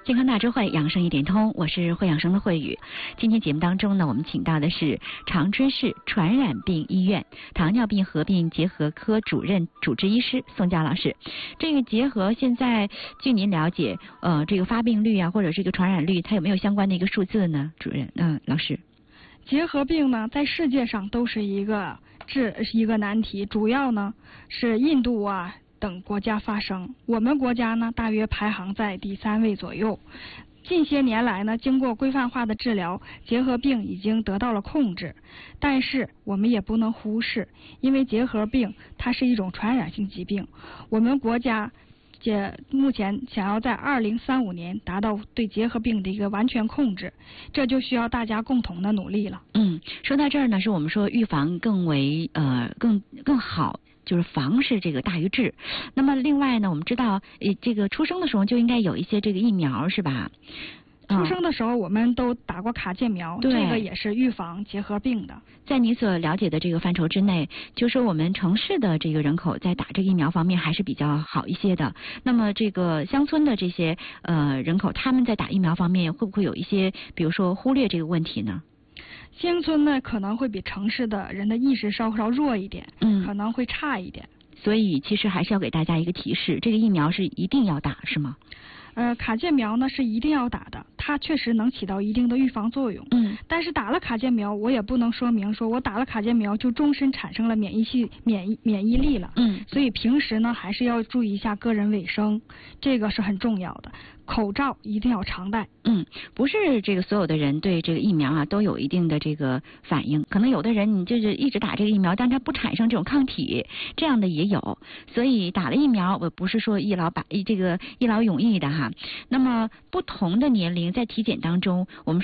健康大智慧，养生一点通，我是会养生的慧宇。今天节目当中呢，我们请到的是长春市传染病医院糖尿病合并结核科主任主治医师宋佳老师。这个结核现在据您了解，这个发病率啊，或者是一个传染率，它有没有相关的一个数字呢？主任，老师。 结核病呢，在世界上都是一个难题，主要呢是印度啊等国家发生，我们国家呢大约排行在第3位左右。近些年来呢，经过规范化的治疗，结核病已经得到了控制。但是我们也不能忽视，因为结核病它是一种传染性疾病，我们国家目前想要在2035年达到对结核病的一个完全控制，这就需要大家共同的努力了。 说到这儿呢，是我们说预防更为更好。就是防是这个大于治。那么另外呢，我们知道，这个出生的时候就应该有一些这个疫苗，是吧？ 出生的时候我们都打过卡介苗，这个也是预防结核病的。 在你所了解的这个范畴之内，就说我们城市的这个人口在打这个疫苗方面还是比较好一些的。那么这个乡村的这些人口，他们在打疫苗方面会不会有一些，比如说忽略这个问题呢？ 乡村呢可能会比城市的人的意识稍弱一点，可能会差一点。 所以其实还是要给大家一个提示，这个疫苗是一定要打，是吗？ 卡介苗呢是一定要打的，它确实能起到一定的预防作用。但是打了卡介苗，我也不能说明说我打了卡介苗就终身产生了免疫力了。所以平时呢还是要注意一下个人卫生，这个是很重要的。口罩一定要常戴。 不是这个所有的人对这个疫苗啊都有一定的这个反应，可能有的人你就是一直打这个疫苗，但他不产生这种抗体，这样的也有。所以打了疫苗，我不是说一劳永逸的哈。那么不同的年龄在体检当中，我们